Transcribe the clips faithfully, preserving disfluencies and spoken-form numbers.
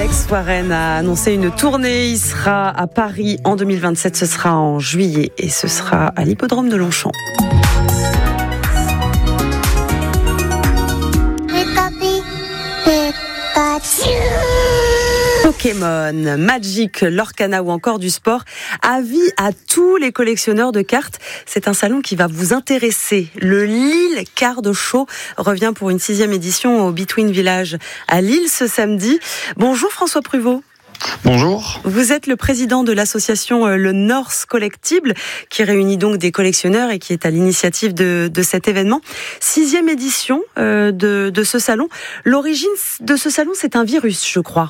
Alex Warren a annoncé une tournée. Il sera à Paris en deux mille vingt-sept. Ce sera en juillet et ce sera à l'hippodrome de Longchamp. Pokémon, Magic, l'Orcana ou encore du sport. Avis à tous les collectionneurs de cartes. C'est un salon qui va vous intéresser. Le Lille Card Show revient pour une sixième édition au Between Village à Lille ce samedi. Bonjour François Pruvot. Bonjour. Vous êtes le président de l'association Le North Collectible qui réunit donc des collectionneurs et qui est à l'initiative de, de cet événement. Sixième édition euh, de, de ce salon. L'origine de ce salon, c'est un virus, je crois.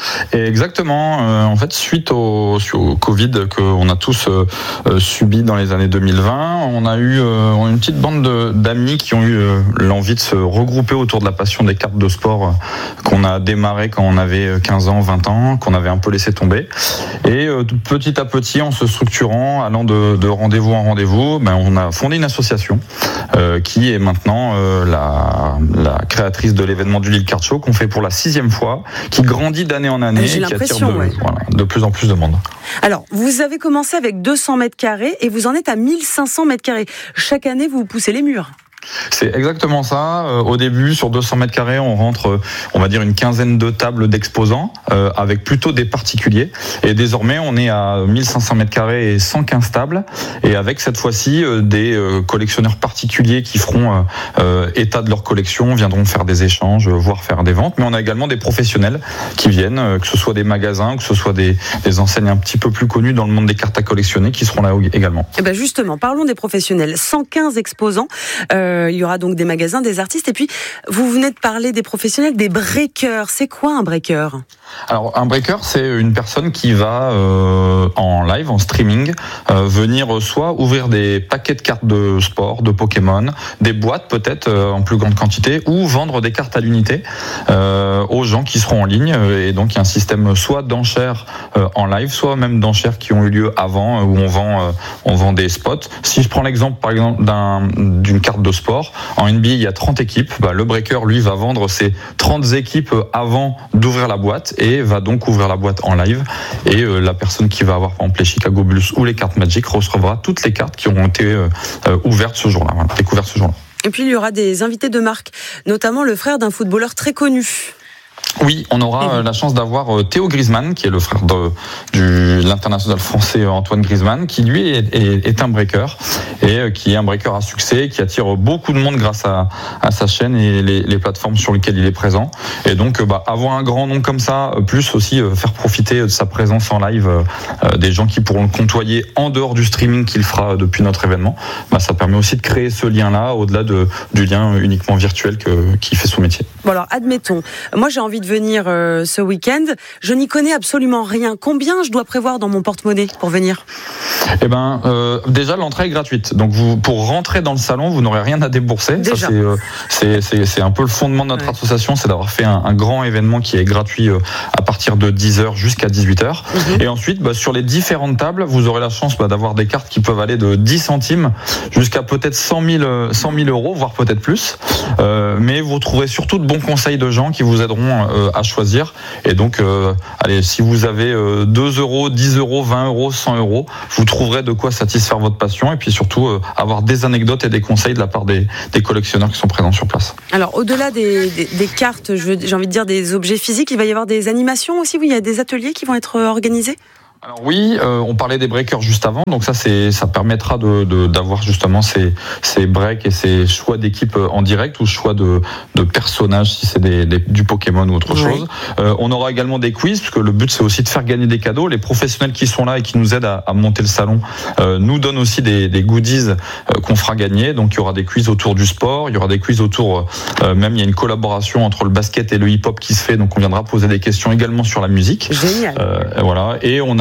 Exactement. Euh, en fait, suite au, au Covid qu'on a tous euh, subi dans les années deux mille vingt, on a eu euh, une petite bande de, d'amis qui ont eu euh, l'envie de se regrouper autour de la passion des cartes de sport euh, qu'on a démarré quand on avait quinze ans, vingt ans, qu'on avait un peu laissé tomber. Et euh, petit à petit, en se structurant, allant de, de rendez-vous en rendez-vous, ben, on a fondé une association euh, qui est maintenant euh, la, la créatrice de l'événement du Lille Card Show qu'on fait pour la sixième fois, qui grandit d'année en année, J'ai qui attire de, ouais. voilà, de plus en plus de monde. Alors, vous avez commencé avec deux cents mètres carrés et vous en êtes à mille cinq cents mètres carrés. Chaque année, vous poussez les murs. C'est exactement ça. Euh, au début, sur deux cents mètres carrés, on rentre, euh, on va dire, une quinzaine de tables d'exposants, euh, avec plutôt des particuliers. Et désormais, on est à mille cinq cents mètres carrés et cent quinze tables. Et avec cette fois-ci, euh, des euh, collectionneurs particuliers qui feront euh, euh, état de leur collection, viendront faire des échanges, voire faire des ventes. Mais on a également des professionnels qui viennent, euh, que ce soit des magasins, que ce soit des, des enseignes un petit peu plus connues dans le monde des cartes à collectionner, qui seront là également. Et ben justement, parlons des professionnels. cent quinze exposants. Euh, il y aura donc des magasins, des artistes. Et puis, vous venez de parler des professionnels, des breakers. C'est quoi un breaker ? Alors, un breaker, c'est une personne qui va euh, en live, en streaming, euh, venir soit ouvrir des paquets de cartes de sport, de Pokémon, des boîtes peut-être euh, en plus grande quantité, ou vendre des cartes à l'unité euh, aux gens qui seront en ligne. Et donc, il y a un système soit d'enchères euh, en live, soit même d'enchères qui ont eu lieu avant, où on vend, euh, on vend des spots. Si je prends l'exemple, par exemple, d'un, d'une carte de sport, en N B A, il y a trente équipes. Bah, le breaker, lui, va vendre ces trente équipes avant d'ouvrir la boîte et va donc ouvrir la boîte en live. Et euh, la personne qui va avoir, par exemple, les Chicago Bulls ou les cartes Magic recevra toutes les cartes qui auront été euh, ouvertes ce jour-là, voilà, découvertes ce jour-là. Et puis, il y aura des invités de marque, notamment le frère d'un footballeur très connu. Oui, on aura la chance d'avoir Théo Griezmann, qui est le frère de, du l'international français Antoine Griezmann, qui lui est, est, est un breaker et qui est un breaker à succès, qui attire beaucoup de monde grâce à, à sa chaîne et les, les plateformes sur lesquelles il est présent. Et donc, bah, avoir un grand nom comme ça, plus aussi faire profiter de sa présence en live euh, des gens qui pourront le côtoyer en dehors du streaming qu'il fera depuis notre événement, bah, ça permet aussi de créer ce lien-là au-delà de, du lien uniquement virtuel que, qui fait son métier. Bon alors, admettons, moi j'ai envie de venir euh, ce week-end, je n'y connais absolument rien. Combien je dois prévoir dans mon porte-monnaie pour venir ? Eh ben, euh, déjà l'entrée est gratuite. Donc vous, pour rentrer dans le salon, vous n'aurez rien à débourser. Déjà. Ça, c'est, euh, c'est, c'est, c'est un peu le fondement de notre ouais. association, c'est d'avoir fait un, un grand événement qui est gratuit euh, à partir de dix heures jusqu'à dix-huit heures. Mm-hmm. Et ensuite, bah, sur les différentes tables, vous aurez la chance bah, d'avoir des cartes qui peuvent aller de dix centimes jusqu'à peut-être cent mille euros, voire peut-être plus. Euh, mais vous trouverez surtout de bons conseils de gens qui vous aideront euh, à choisir. Et donc, euh, allez, si vous avez euh, deux euros, dix euros, vingt euros, cent euros, vous trouverez de quoi satisfaire votre passion et puis surtout euh, avoir des anecdotes et des conseils de la part des, des collectionneurs qui sont présents sur place. Alors, au-delà des, des, des cartes, je veux, j'ai envie de dire des objets physiques, il va y avoir des animations aussi, oui, il y a des ateliers qui vont être organisés ? Alors oui, euh, on parlait des breakers juste avant, donc ça c'est ça permettra de, de d'avoir justement ces ces breaks et ces choix d'équipe en direct ou choix de de personnages si c'est des, des du Pokémon ou autre oui. chose. Euh, on aura également des quiz parce que le but c'est aussi de faire gagner des cadeaux. Les professionnels qui sont là et qui nous aident à, à monter le salon euh, nous donnent aussi des des goodies euh, qu'on fera gagner. Donc il y aura des quiz autour du sport, il y aura des quiz autour euh, même il y a une collaboration entre le basket et le hip-hop qui se fait, donc on viendra poser des questions également sur la musique. Génial. Euh, voilà, et on a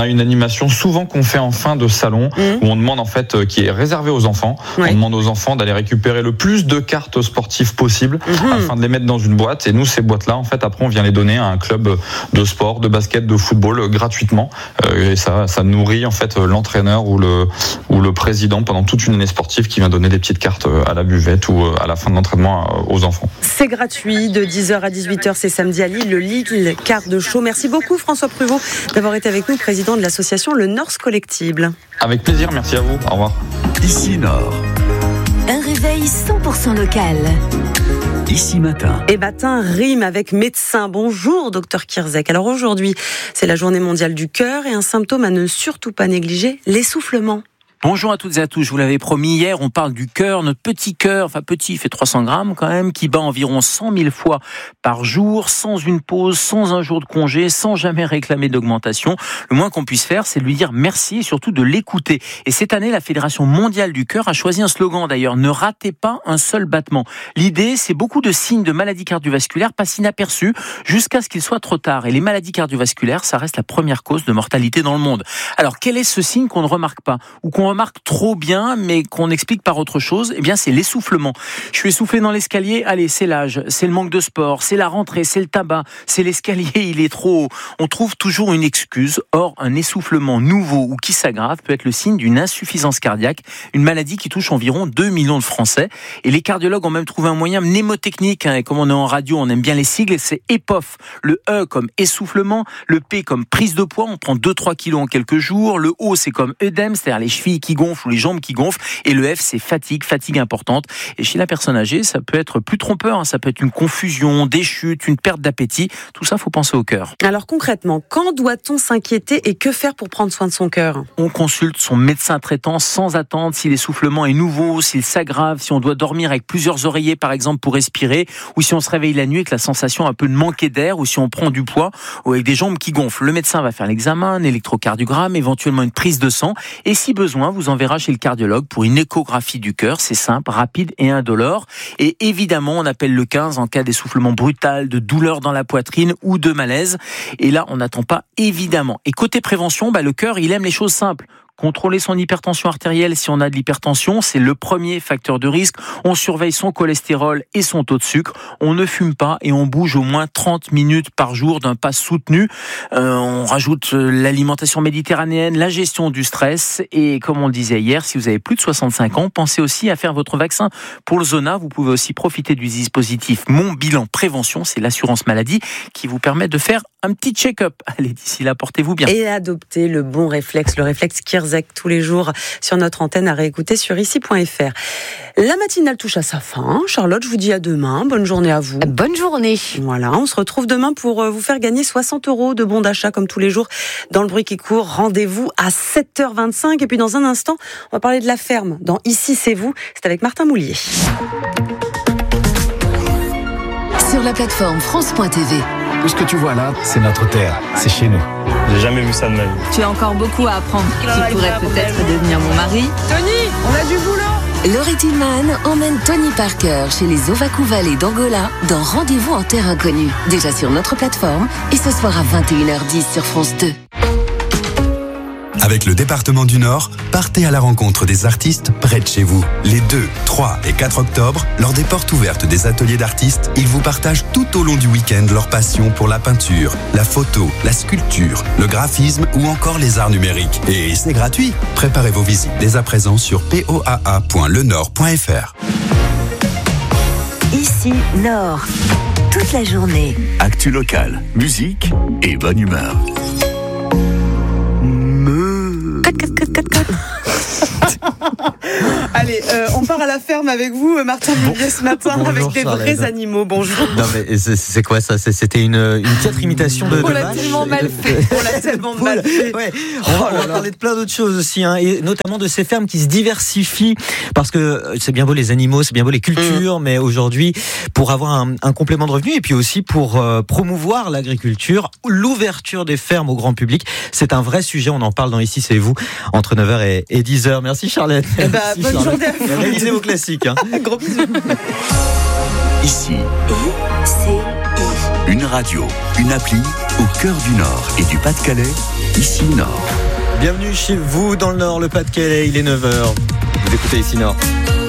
a une animation souvent qu'on fait en fin de salon, mmh. où on demande en fait, qui est réservée aux enfants. Ouais. On demande aux enfants d'aller récupérer le plus de cartes sportives possible mmh. afin de les mettre dans une boîte. Et nous, ces boîtes-là, en fait, après, on vient les donner à un club de sport, de basket, de football euh, gratuitement. Euh, et ça, ça nourrit en fait l'entraîneur ou le ou le président pendant toute une année sportive qui vient donner des petites cartes à la buvette ou à la fin de l'entraînement aux enfants. C'est gratuit de dix heures à dix-huit heures, c'est samedi à Lille, le Lille Quart de Show. Merci beaucoup François Pruvot d'avoir été avec nous, président de l'association Le North Collectible. Avec plaisir, merci à vous, au revoir. Ici Nord. Un réveil cent pour cent local. Ici Matin. Et matin rime avec médecin. Bonjour docteur Kirzek. Alors aujourd'hui, c'est la journée mondiale du cœur et un symptôme à ne surtout pas négliger, l'essoufflement. Bonjour à toutes et à tous, je vous l'avais promis hier, on parle du cœur, notre petit cœur, enfin petit, il fait trois cents grammes quand même, qui bat environ cent mille fois par jour, sans une pause, sans un jour de congé, sans jamais réclamer d'augmentation. Le moins qu'on puisse faire, c'est de lui dire merci et surtout de l'écouter. Et cette année, la Fédération mondiale du cœur a choisi un slogan d'ailleurs, ne ratez pas un seul battement. L'idée, c'est beaucoup de signes de maladies cardiovasculaires passent inaperçus jusqu'à ce qu'il soit trop tard. Et les maladies cardiovasculaires, ça reste la première cause de mortalité dans le monde. Alors, quel est ce signe qu'on ne remarque pas ou qu'on remarque trop bien, mais qu'on explique par autre chose? Eh bien, c'est l'essoufflement. Je suis essoufflé dans l'escalier. Allez, c'est l'âge, c'est le manque de sport, c'est la rentrée, c'est le tabac, c'est l'escalier, il est trop haut. On trouve toujours une excuse. Or, un essoufflement nouveau ou qui s'aggrave peut être le signe d'une insuffisance cardiaque, une maladie qui touche environ deux millions de Français. Et les cardiologues ont même trouvé un moyen mnémotechnique. Hein, et comme on est en radio, on aime bien les sigles. C'est E P O F. Le E comme essoufflement, le P comme prise de poids. On prend deux à trois kilos en quelques jours. Le O, c'est comme œdème, c'est-à-dire les chevilles qui gonflent ou les jambes qui gonflent, et le F c'est fatigue, fatigue importante. Et chez la personne âgée, ça peut être plus trompeur, hein. Ça peut être une confusion, des chutes, une perte d'appétit. Tout ça, faut penser au cœur. Alors concrètement, quand doit-on s'inquiéter et que faire pour prendre soin de son cœur? On consulte son médecin traitant sans attendre si l'essoufflement est nouveau, s'il s'aggrave, si on doit dormir avec plusieurs oreillers par exemple pour respirer, ou si on se réveille la nuit avec la sensation un peu de manquer d'air, ou si on prend du poids, ou avec des jambes qui gonflent. Le médecin va faire l'examen, un électrocardiogramme, éventuellement une prise de sang, et si besoin, vous enverra chez le cardiologue pour une échographie du cœur. C'est simple, rapide et indolore. Et évidemment, on appelle le quinze en cas d'essoufflement brutal, de douleur dans la poitrine ou de malaise. Et là, on n'attend pas, évidemment. Et côté prévention, bah, le cœur, il aime les choses simples. Contrôler son hypertension artérielle si on a de l'hypertension, c'est le premier facteur de risque. On surveille son cholestérol et son taux de sucre. On ne fume pas et on bouge au moins trente minutes par jour d'un pas soutenu. Euh, on rajoute l'alimentation méditerranéenne, la gestion du stress. Et comme on le disait hier, si vous avez plus de soixante-cinq ans, pensez aussi à faire votre vaccin pour le zona. Vous pouvez aussi profiter du dispositif Mon Bilan Prévention. C'est l'assurance maladie qui vous permet de faire un petit check-up. Allez, d'ici là, portez-vous bien. Et adoptez le bon réflexe, le réflexe Kirzek tous les jours sur notre antenne à réécouter sur ici point f r. La matinale touche à sa fin. Charlotte, je vous dis à demain. Bonne journée à vous. Bonne journée. Voilà, on se retrouve demain pour vous faire gagner soixante euros de bons d'achat comme tous les jours dans le bruit qui court. Rendez-vous à sept heures vingt-cinq. Et puis dans un instant, on va parler de la ferme. Dans Ici, c'est vous. C'est avec Martin Moulier. Sur la plateforme France point T V. Tout ce que tu vois là, c'est notre terre, c'est chez nous. J'ai jamais vu ça de ma vie. Tu as encore beaucoup à apprendre. Tu pourrais peut-être devenir mon mari. Tony, on a du boulot. Laurie Tillman emmène Tony Parker chez les Ovakou Valley d'Angola dans Rendez-vous en terre inconnue. Déjà sur notre plateforme et ce soir à vingt et une heures dix sur France deux. Avec le département du Nord, partez à la rencontre des artistes près de chez vous. Les deux, trois et quatre octobre, lors des portes ouvertes des ateliers d'artistes, ils vous partagent tout au long du week-end leur passion pour la peinture, la photo, la sculpture, le graphisme ou encore les arts numériques. Et c'est gratuit. Préparez vos visites dès à présent sur p o a a point le nord point f r. Ici, Nord. Toute la journée. Actu locale, musique et bonne humeur. Allez, euh, on part à la ferme avec vous, Martin Moulier, ce matin, bonjour, avec des Charlène. Vrais animaux. Bonjour. Non mais c'est, c'est quoi ça? C'était une, une piètre imitation de, de On l'a tellement mal fait. On l'a tellement mal fait. Ouais. On va, on va parler de plein d'autres choses aussi, hein, et notamment de ces fermes qui se diversifient, parce que c'est bien beau les animaux, c'est bien beau les cultures, mmh. mais aujourd'hui, pour avoir un, un complément de revenu et puis aussi pour euh, promouvoir l'agriculture, l'ouverture des fermes au grand public, c'est un vrai sujet. On en parle dans Ici, c'est vous, entre neuf heures et, et dix heures. Merci Charlotte. Eh ben, Merci, bonne Charlotte. journée à vous. Réalisez vos classiques. Hein. Gros bisous. Ici, Et c'est une radio, une appli au cœur du Nord et du Pas-de-Calais. Ici Nord. Bienvenue chez vous dans le Nord, le Pas-de-Calais, il est neuf heures. Vous écoutez ici Nord.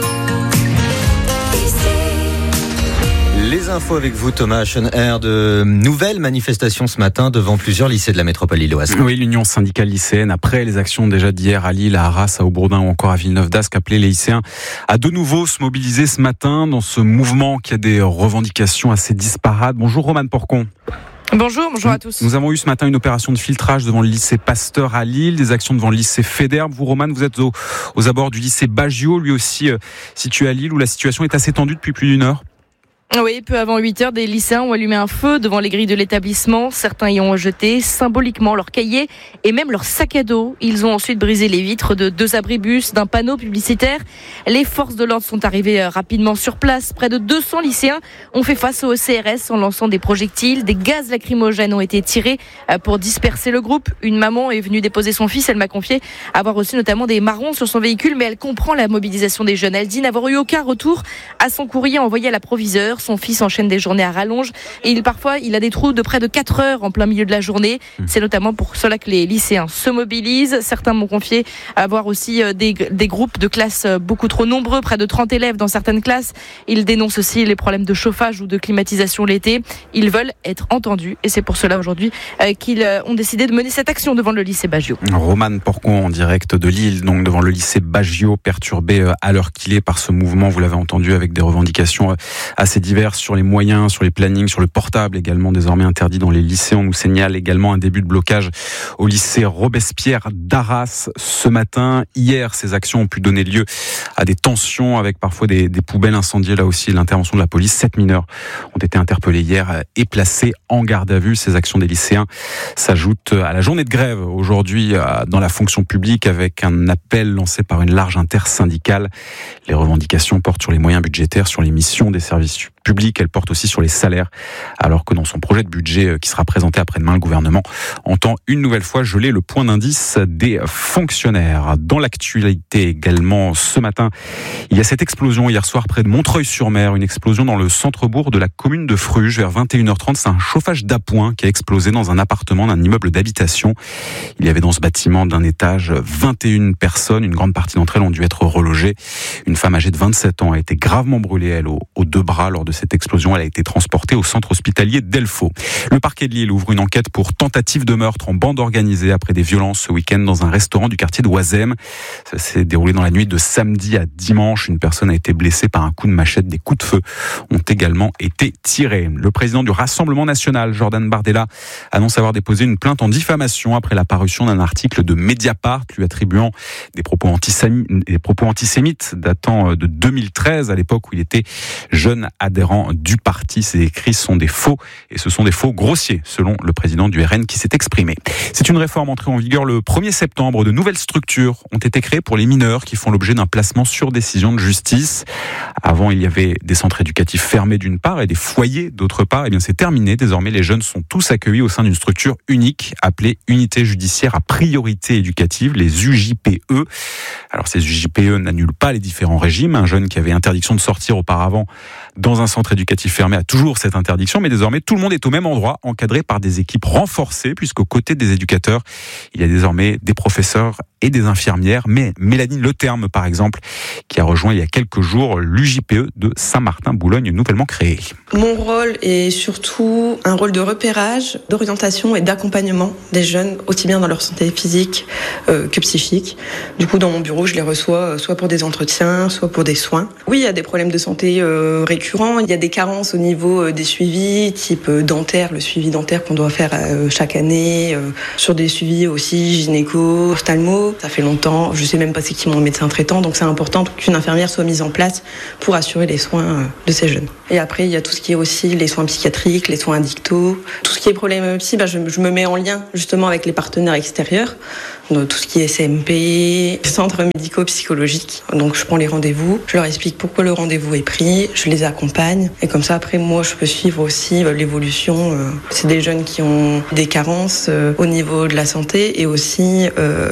Les infos avec vous, Thomas Schoener, de nouvelles manifestations ce matin devant plusieurs lycées de la métropole lilloise. Oui, l'Union syndicale lycéenne, après les actions déjà d'hier à Lille, à Arras, à Aubourdin ou encore à Villeneuve-d'Ascq, appelait les lycéens à de nouveau se mobiliser ce matin dans ce mouvement qui a des revendications assez disparates. Bonjour Romane Porcon. Bonjour, bonjour à tous. Nous avons eu ce matin une opération de filtrage devant le lycée Pasteur à Lille, des actions devant le lycée Fédère. Vous, Romane, vous êtes aux, aux abords du lycée Baggio, lui aussi euh, situé à Lille, où la situation est assez tendue depuis plus d'une heure. Oui, peu avant huit heures, des lycéens ont allumé un feu devant les grilles de l'établissement. Certains y ont jeté symboliquement leurs cahiers et même leurs sacs à dos. Ils ont ensuite brisé les vitres de deux abribus, d'un panneau publicitaire. Les forces de l'ordre sont arrivées rapidement sur place. Près de deux cents lycéens ont fait face au C R S en lançant des projectiles. Des gaz lacrymogènes ont été tirés pour disperser le groupe. Une maman est venue déposer son fils. Elle m'a confié avoir reçu notamment des marrons sur son véhicule, mais elle comprend la mobilisation des jeunes. Elle dit n'avoir eu aucun retour à son courrier envoyé à la proviseure. Son fils enchaîne des journées à rallonge et il, parfois il a des trous de près de quatre heures en plein milieu de la journée. C'est notamment pour cela que les lycéens se mobilisent. Certains m'ont confié avoir aussi des, des groupes de classes beaucoup trop nombreux, près de trente élèves dans certaines classes. Ils dénoncent aussi les problèmes de chauffage ou de climatisation l'été. Ils veulent être entendus et c'est pour cela aujourd'hui qu'ils ont décidé de mener cette action devant le lycée Baggio. Romane Porcon en direct de Lille, donc devant le lycée Baggio, perturbé à l'heure qu'il est par ce mouvement, vous l'avez entendu, avec des revendications assez diverses sur les moyens, sur les plannings, sur le portable également désormais interdit dans les lycées. On nous signale également un début de blocage au lycée Robespierre d'Arras ce matin. Hier, ces actions ont pu donner lieu à des tensions avec parfois des, des poubelles incendiées. Là aussi, l'intervention de la police. Sept mineurs ont été interpellés hier et placés en garde à vue. Ces actions des lycéens s'ajoutent à la journée de grève aujourd'hui dans la fonction publique avec un appel lancé par une large intersyndicale. Les revendications portent sur les moyens budgétaires, sur les missions des services publics. Elle porte aussi sur les salaires, alors que dans son projet de budget qui sera présenté après-demain, le gouvernement entend une nouvelle fois geler le point d'indice des fonctionnaires. Dans l'actualité également, ce matin, il y a cette explosion hier soir près de Montreuil-sur-Mer, une explosion dans le centre-bourg de la commune de Fruges vers vingt et une heures trente. C'est un chauffage d'appoint qui a explosé dans un appartement d'un immeuble d'habitation. Il y avait dans ce bâtiment d'un étage vingt et une personnes. Une grande partie d'entre elles ont dû être relogées. Une femme âgée de vingt-sept ans a été gravement brûlée, elle, aux, aux deux bras lors de cette explosion. Elle a été transportée au centre hospitalier d'Elfaux. Le parquet de Lille ouvre une enquête pour tentative de meurtre en bande organisée après des violences ce week-end dans un restaurant du quartier de Oisem. Ça s'est déroulé dans la nuit de samedi à dimanche. Une personne a été blessée par un coup de machette. Des coups de feu ont également été tirés. Le président du Rassemblement national, Jordan Bardella, annonce avoir déposé une plainte en diffamation après la parution d'un article de Mediapart lui attribuant des propos antisémites, des propos antisémites datant de deux mille treize, à l'époque où il était jeune adhérent du parti. Ces écrits sont des faux et ce sont des faux grossiers, selon le président du R N qui s'est exprimé. C'est une réforme entrée en vigueur le premier septembre. De nouvelles structures ont été créées pour les mineurs qui font l'objet d'un placement sur décision de justice. Avant, il y avait des centres éducatifs fermés d'une part et des foyers d'autre part. Eh bien, c'est terminé. Désormais, les jeunes sont tous accueillis au sein d'une structure unique appelée Unité judiciaire à priorité éducative, les U J P E. Alors, ces U J P E n'annulent pas les différents régimes. Un jeune qui avait interdiction de sortir auparavant dans un centre éducatif fermé a toujours cette interdiction, mais désormais tout le monde est au même endroit, encadré par des équipes renforcées, puisqu'aux côtés des éducateurs, il y a désormais des professeurs et des infirmières. Mais Mélanie Leterme, par exemple, qui a rejoint il y a quelques jours l'U J P E de Saint-Martin-Boulogne, nouvellement créée. Mon rôle est surtout un rôle de repérage, d'orientation et d'accompagnement des jeunes, aussi bien dans leur santé physique euh, que psychique. Du coup, dans mon bureau, je les reçois soit pour des entretiens, soit pour des soins. Oui, il y a des problèmes de santé euh, récurrents, il y a des carences au niveau euh, des suivis, type euh, dentaire, le suivi dentaire qu'on doit faire euh, chaque année, euh, sur des suivis aussi gynéco, ophtalmo. Ça fait longtemps, je sais même pas c'est qui mon médecin traitant, donc c'est important qu'une infirmière soit mise en place pour assurer les soins de ces jeunes. Et après, il y a tout ce qui est aussi les soins psychiatriques, les soins addictos, tout ce qui est problème psy, bah, je, je me mets en lien justement avec les partenaires extérieurs, donc tout ce qui est C M P, centres médico-psychologiques. Donc je prends les rendez-vous, je leur explique pourquoi le rendez-vous est pris, je les accompagne, et comme ça après moi je peux suivre aussi l'évolution. C'est des jeunes qui ont des carences au niveau de la santé et aussi euh, de la santé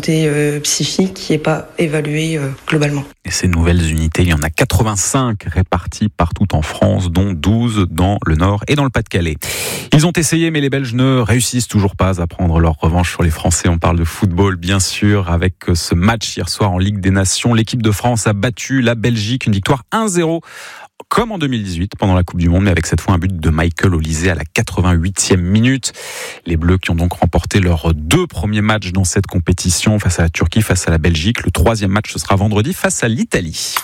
santé euh, psychique qui n'est pas évaluée euh, globalement. Et ces nouvelles unités, il y en a quatre-vingt-cinq réparties partout en France, dont douze dans le Nord et dans le Pas-de-Calais. Ils ont essayé, mais les Belges ne réussissent toujours pas à prendre leur revanche sur les Français. On parle de football, bien sûr, avec ce match hier soir en Ligue des Nations. L'équipe de France a battu la Belgique, une victoire un zéro. Comme en deux mille dix-huit, pendant la Coupe du Monde, mais avec cette fois un but de Michael Olise à la quatre-vingt-huitième minute. Les Bleus qui ont donc remporté leurs deux premiers matchs dans cette compétition face à la Turquie, face à la Belgique. Le troisième match, ce sera vendredi face à l'Italie.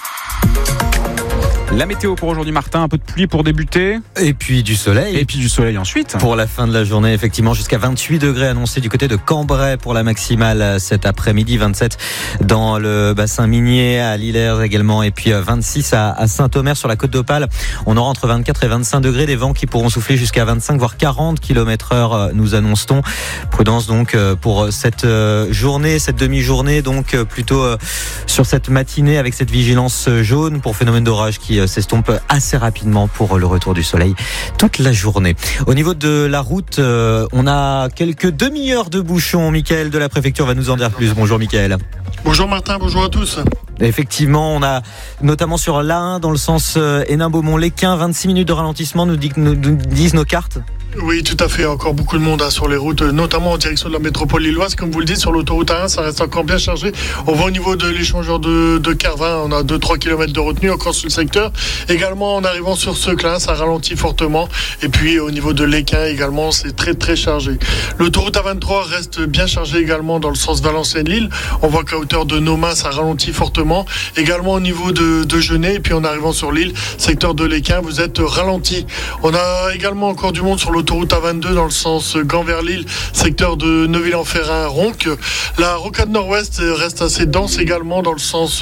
La météo pour aujourd'hui, Martin, un peu de pluie pour débuter. Et puis du soleil. Et puis du soleil ensuite. Pour la fin de la journée, effectivement, jusqu'à vingt-huit degrés annoncés du côté de Cambrai pour la maximale cet après-midi. vingt-sept dans le bassin minier, à Lillers également. Et puis vingt-six à Saint-Omer sur la côte d'Opale. On aura entre vingt-quatre et vingt-cinq degrés. Des vents qui pourront souffler jusqu'à vingt-cinq voire quarante kilomètres heure, nous annonce-t-on. Prudence donc pour cette journée, cette demi-journée. Donc plutôt sur cette matinée avec cette vigilance jaune pour phénomène d'orage qui s'estompe assez rapidement pour le retour du soleil toute la journée. Au niveau de la route, euh, on a quelques demi-heures de bouchons. Mickaël de la préfecture va nous en dire plus. Bonjour Mickaël. Bonjour Martin, bonjour à tous. Effectivement, on a notamment sur l'A un dans le sens euh, Hénin-Beaumont-Léquin, vingt-six minutes de ralentissement, nous, dit, nous, nous disent nos cartes. Oui, tout à fait. Encore beaucoup de monde hein, sur les routes, notamment en direction de la métropole lilloise. Comme vous le dites, sur l'autoroute A un, ça reste encore bien chargé. On voit au niveau de l'échangeur de, de Carvin, on a deux à trois kilomètres de retenue encore sur le secteur. Également, en arrivant sur Seclin, ça ralentit fortement. Et puis, au niveau de l'Équin également, c'est très très chargé. L'autoroute A vingt-trois reste bien chargée également dans le sens Valenciennes-Lille. On voit qu'à hauteur de Nomain, ça ralentit fortement. Également au niveau de, de Genêt. Et puis, en arrivant sur Lille, secteur de l'Équin, vous êtes ralenti. On a également encore du monde sur l'autoroute Autoroute A vingt-deux dans le sens Gand vers Lille, secteur de Neuville-en-Ferrain, Ronc. La rocade nord-ouest reste assez dense également dans le sens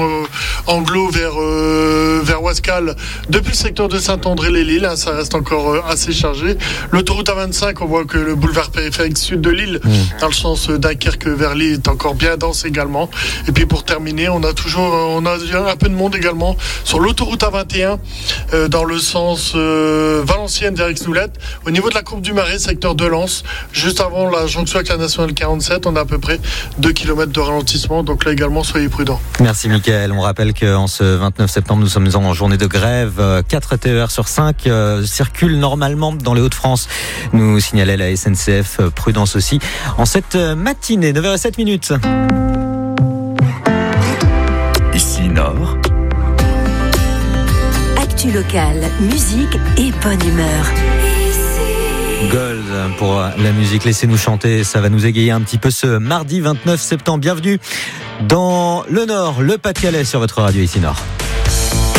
anglo vers, euh, vers Ouascal. Depuis le secteur de Saint-André-les-Lilles, hein, ça reste encore assez chargé. L'autoroute A vingt-cinq, on voit que le boulevard périphérique sud de Lille, mmh. dans le sens Dunkerque vers Lille, est encore bien dense également. Et puis pour terminer, on a toujours on a un peu de monde également sur l'autoroute A vingt et un, euh, dans le sens euh, Valenciennes vers Exnoulette. Au niveau de la courbe du Marais, secteur de Lens, juste avant la jonction avec la nationale quarante-sept, on a à peu près deux kilomètres de ralentissement. Donc là également, soyez prudents. Merci Mickaël. On rappelle qu'en ce vingt-neuf septembre, nous sommes en journée de grève. quatre T E R sur cinq euh, circulent normalement dans les Hauts-de-France, nous signalait la S N C F. Prudence aussi en cette matinée. neuf heures sept minutes. Ici Nord. Actu locale, musique et bonne humeur. Gold pour la musique, laissez-nous chanter, ça va nous égayer un petit peu ce mardi vingt-neuf septembre. Bienvenue dans le Nord, le Pas-de-Calais sur votre radio ici Nord.